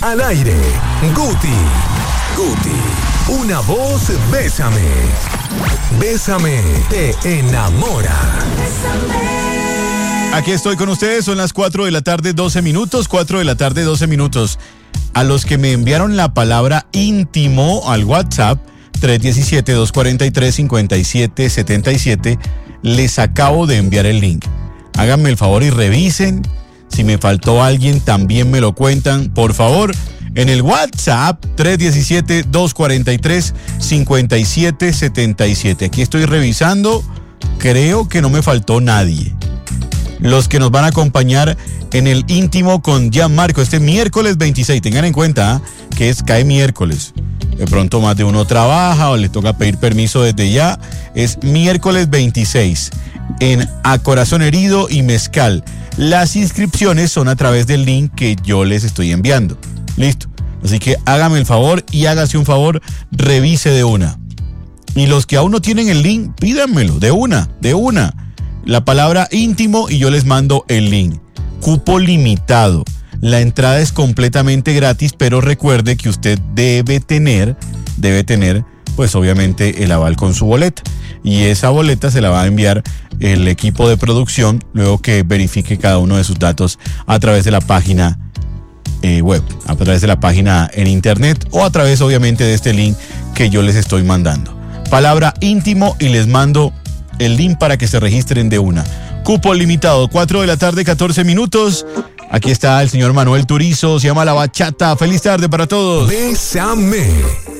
al aire. Guti. Una voz, bésame. Bésame, te enamora. Aquí estoy con ustedes, son las 4 de la tarde, 12 minutos, 4 de la tarde, 12 minutos. A los que me enviaron la palabra íntimo al WhatsApp, 317-243-5777, les acabo de enviar el link. Háganme el favor y revisen. Si me faltó alguien, también me lo cuentan, por favor. En el WhatsApp, 317-243-5777. Aquí estoy revisando. Creo que no me faltó nadie. Los que nos van a acompañar en el íntimo con Gianmarco este miércoles 26. Tengan en cuenta que cae miércoles. De pronto más de uno trabaja o le toca pedir permiso desde ya. Es miércoles 26 en A Corazón Herido y Mezcal. Las inscripciones son a través del link que yo les estoy enviando. Listo. Así que hágame el favor y hágase un favor, revise de una. Y los que aún no tienen el link, pídanmelo, de una. La palabra íntimo y yo les mando el link. Cupo limitado. La entrada es completamente gratis, pero recuerde que usted debe tener, pues obviamente el aval con su boleta. Y esa boleta se la va a enviar el equipo de producción luego que verifique cada uno de sus datos a través de la página web, a través de la página en internet o a través obviamente de este link que yo les estoy mandando. Palabra íntimo y les mando el link para que se registren de una. Cupo limitado, 4 de la tarde, 14 minutos. Aquí está el señor Manuel Turizo, se llama La Bachata. Feliz tarde para todos. Bésame.